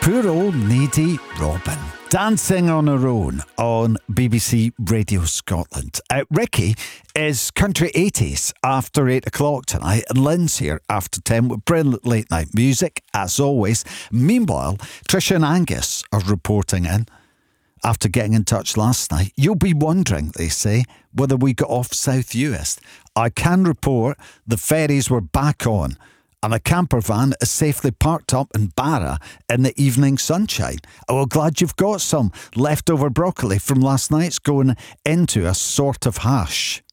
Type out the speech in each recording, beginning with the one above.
Poor old needy Robin, dancing on her own on BBC Radio Scotland. Ricky is Country 80s after 8 o'clock tonight, and Lynn's here after 10 with brilliant late night music, as always. Meanwhile, Tricia and Angus are reporting in after getting in touch last night. You'll be wondering, they say, whether we got off South Uist. I can report the ferries were back on, and a camper van is safely parked up in Barra in the evening sunshine. Oh, well, glad you've got some leftover broccoli from last night's going into a sort of hash.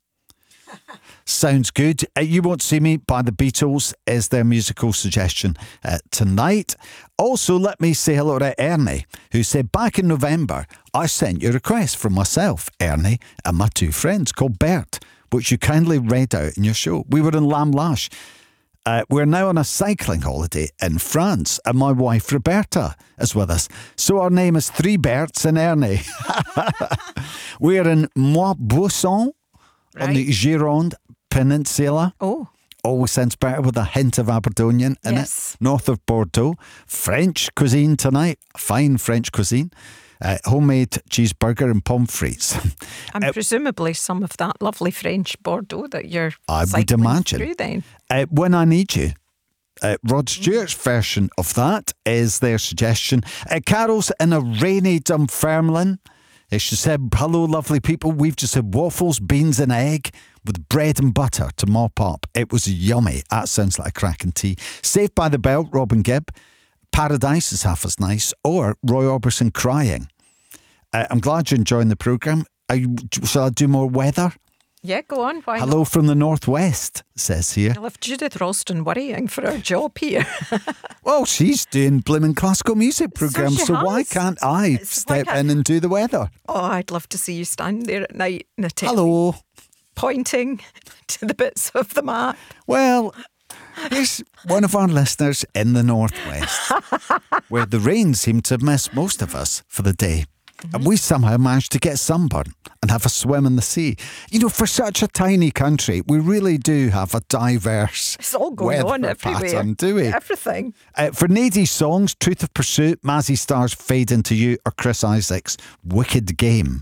Sounds good. You Won't See Me by the Beatles is their musical suggestion tonight. Also, let me say hello to Ernie, who said, back in November, I sent you a request from myself, Ernie, and my two friends called Bert, which you kindly read out in your show. We were in Lamlash. We're now on a cycling holiday in France, and my wife Roberta is with us. So our name is Three Berts and Ernie. We're in Montbusson on the Gironde Peninsula. Oh. Always sounds better with a hint of Aberdonian in it. North of Bordeaux. French cuisine tonight. Fine French cuisine. Homemade cheeseburger and pommes frites. And presumably some of that lovely French Bordeaux that you're I would imagine. Through then. When I Need You. Rod Stewart's version of that is their suggestion. Carol's in a rainy Dunfermline. She said, hello, lovely people. We've just had waffles, beans and egg with bread and butter to mop up. It was yummy. That sounds like a cracking tea. Saved by the Bell, Robin Gibb. Paradise is half as nice. Or Roy Orbison crying. I'm glad you're enjoying the programme. Shall I do more weather? Yeah, go on. Why Hello from the northwest, says here. I left Judith Ralston worrying for her job here. Well, she's doing blimmin' classical music programmes, so why can't I step in and do the weather? Oh, I'd love to see you stand there at night in a tent. Hello. Pointing to the bits of the map. Well, here's one of our listeners in the northwest, where the rain seemed to miss most of us for the day. And we somehow managed to get sunburn and have a swim in the sea. You know, for such a tiny country, we really do have a diverse It's all going on everywhere. pattern, do we? Everything. For Nadie's songs, Truth of Pursuit, Mazzy Star's Fade Into You, or Chris Isaac's Wicked Game.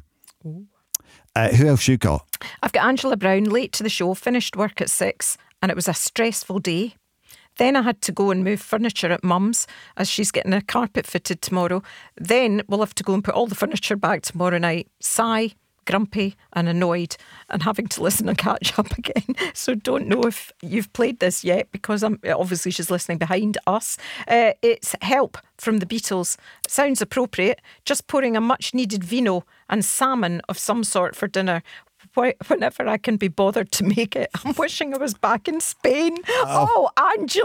Who else you got? I've got Angela Brown, late to the show, finished work at 6, and it was a stressful day. Then I had to go and move furniture at Mum's as she's getting a carpet fitted tomorrow. Then we'll have to go and put all the furniture back tomorrow night. Sigh, grumpy and annoyed and having to listen and catch up again. So don't know if you've played this yet because obviously she's listening behind us. It's Help from the Beatles. It sounds appropriate. Just pouring a much needed vino and salmon of some sort for dinner. Whenever I can be bothered to make it. I'm wishing I was back in Spain. Oh, Angela.